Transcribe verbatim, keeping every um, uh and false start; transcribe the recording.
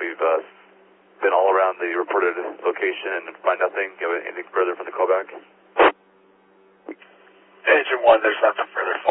We've uh, been all around the reported location and find nothing. Anything further from the callback? Engine one, there's nothing further.